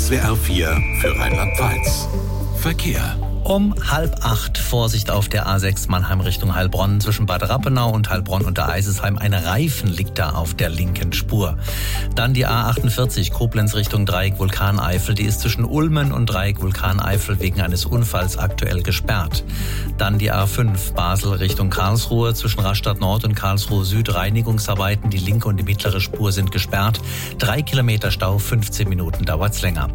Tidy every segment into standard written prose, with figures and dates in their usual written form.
SWR 4 für Rheinland-Pfalz. Verkehr. Um 7:30 Vorsicht auf der A6 Mannheim Richtung Heilbronn. Zwischen Bad Rappenau und Heilbronn unter Eisesheim. Ein Reifen liegt da auf der linken Spur. Dann die A48 Koblenz Richtung Dreieck Vulkaneifel. Die ist zwischen Ulmen und Dreieck Vulkaneifel wegen eines Unfalls aktuell gesperrt. Dann die A5 Basel Richtung Karlsruhe. Zwischen Rastatt Nord und Karlsruhe Süd Reinigungsarbeiten. Die linke und die mittlere Spur sind gesperrt. 3 Kilometer Stau, 15 Minuten dauert's länger.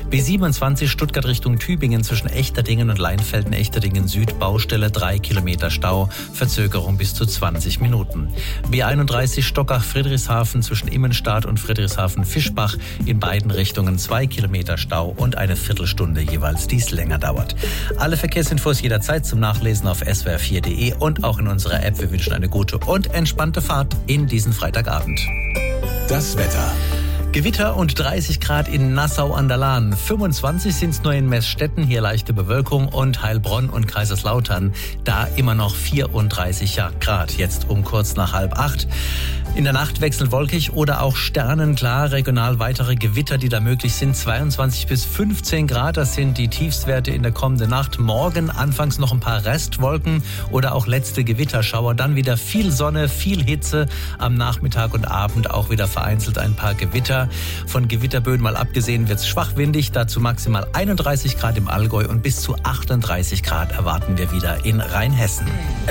B27 Stuttgart Richtung Tübingen zwischen Echterdingen und Leinfelden-Echterdingen Süd, Baustelle, 3 Kilometer Stau, Verzögerung bis zu 20 Minuten. B31 Stockach-Friedrichshafen zwischen Immenstadt und Friedrichshafen-Fischbach, in beiden Richtungen 2 Kilometer Stau und eine Viertelstunde jeweils, dies länger dauert. Alle Verkehrsinfos jederzeit zum Nachlesen auf swr4.de und auch in unserer App. Wir wünschen eine gute und entspannte Fahrt in diesen Freitagabend. Das Wetter. Gewitter und 30 Grad in Nassau an der Lahn. 25 sind es nur in Meßstetten, hier leichte Bewölkung, und Heilbronn und Kaiserslautern, da immer noch 34 Grad. Jetzt um kurz nach 7:30. In der Nacht wechselnd wolkig oder auch sternenklar, regional weitere Gewitter, die da möglich sind. 22 bis 15 Grad, das sind die Tiefstwerte in der kommenden Nacht. Morgen anfangs noch ein paar Restwolken oder auch letzte Gewitterschauer. Dann wieder viel Sonne, viel Hitze. Am Nachmittag und Abend auch wieder vereinzelt ein paar Gewitter. Von Gewitterböen mal abgesehen wird's schwachwindig. Dazu maximal 31 Grad im Allgäu und bis zu 38 Grad erwarten wir wieder in Rheinhessen.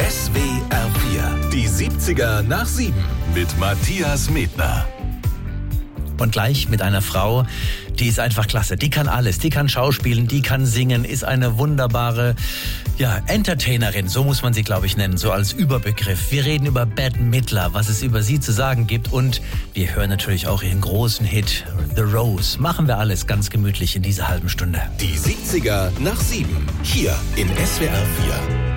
SWR 4, die 70er nach 7 mit Matthias Medner. Und gleich mit einer Frau, die ist einfach klasse. Die kann alles. Die kann schauspielen, die kann singen, ist eine wunderbare Entertainerin. So muss man sie, glaube ich, nennen, so als Überbegriff. Wir reden über Bette Midler, was es über sie zu sagen gibt. Und wir hören natürlich auch ihren großen Hit The Rose. Machen wir alles ganz gemütlich in dieser halben Stunde. Die 70er nach 7, hier in SWR 4.